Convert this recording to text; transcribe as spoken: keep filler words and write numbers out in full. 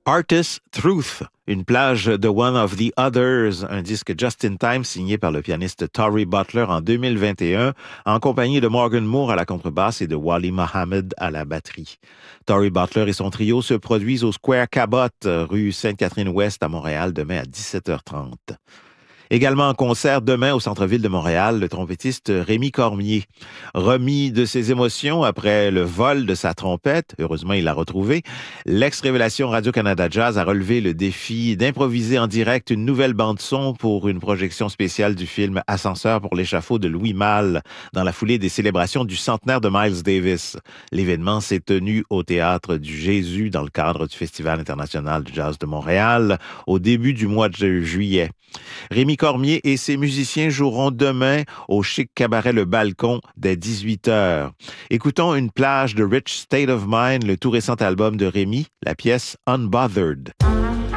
Artist Truth, une plage de One of the Others, un disque Just in Time signé par le pianiste Tory Butler en deux mille vingt et un, en compagnie de Morgan Moore à la contrebasse et de Wally Mohammed à la batterie. Tory Butler et son trio se produisent au Square Cabot, rue Sainte-Catherine-Ouest à Montréal, demain à dix-sept heures trente. Également en concert demain au centre-ville de Montréal, le trompettiste Rémi Cormier. Remis de ses émotions après le vol de sa trompette, heureusement il l'a retrouvée, l'ex-révélation Radio-Canada Jazz a relevé le défi d'improviser en direct une nouvelle bande-son pour une projection spéciale du film Ascenseur pour l'échafaud de Louis Malle, dans la foulée des célébrations du centenaire de Miles Davis. L'événement s'est tenu au Théâtre du Jésus dans le cadre du Festival international du jazz de Montréal au début du mois de juillet. Rémi Cormier et ses musiciens joueront demain au chic cabaret Le Balcon dès dix-huit heures. Écoutons une plage de Rich State of Mind, le tout récent album de Rémi, la pièce Unbothered.